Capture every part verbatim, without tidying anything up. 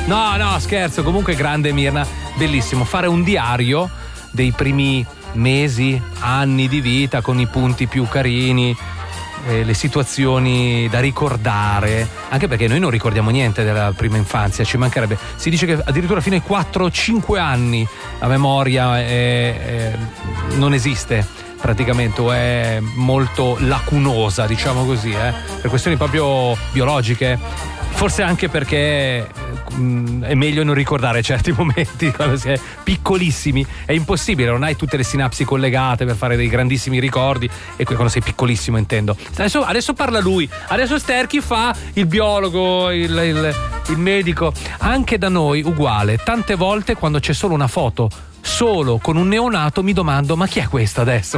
No, no, scherzo, comunque grande Mirna, bellissimo fare un diario dei primi mesi, anni di vita con i punti più carini, eh, le situazioni da ricordare, anche perché noi non ricordiamo niente della prima infanzia, ci mancherebbe. Si dice che addirittura fino ai quattro cinque anni la memoria è, è, non esiste praticamente, o è molto lacunosa, diciamo così, eh, per questioni proprio biologiche, forse anche perché mh, è meglio non ricordare certi momenti quando si è piccolissimi, è impossibile, non hai tutte le sinapsi collegate per fare dei grandissimi ricordi, e quando sei piccolissimo intendo. Adesso, adesso parla lui, adesso Sterchi fa il biologo, il, il, il medico. Anche da noi uguale, tante volte quando c'è solo una foto solo con un neonato mi domando: ma chi è questo adesso?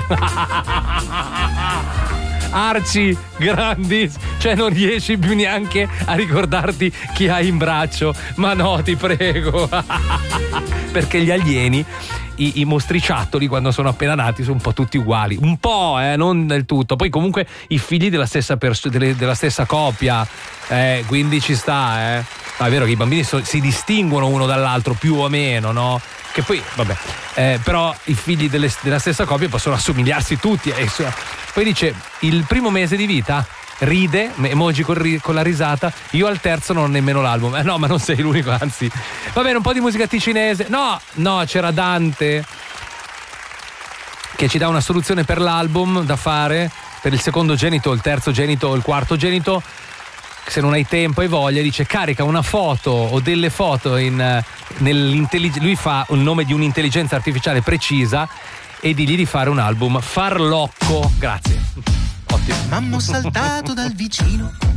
Arci, grandi, cioè non riesci più neanche a ricordarti chi hai in braccio, ma no, ti prego. Perché gli alieni, i, i mostriciattoli, quando sono appena nati sono un po' tutti uguali, un po', eh, non del tutto. Poi comunque i figli della stessa pers- delle, della stessa coppia, eh, quindi ci sta, eh. Ma è vero che i bambini so- si distinguono uno dall'altro più o meno, no? Che poi, vabbè, eh, però i figli delle, della stessa coppia possono assomigliarsi tutti. Eh, poi dice, il primo mese di vita ride, emoji con, con la risata, io al terzo non ho nemmeno l'album. Eh, no, ma non sei l'unico, anzi. Va bene, un po' di musica ticinese. No, no, c'era Dante che ci dà una soluzione per l'album da fare, per il secondo genito, il terzo genito o il quarto genito. Se non hai tempo e voglia, dice carica una foto o delle foto in, nell'intelligenza, lui fa il nome di un'intelligenza artificiale precisa e digli di fare un album farlocco. Grazie. Ottimo. Mamma ho saltato dal vicino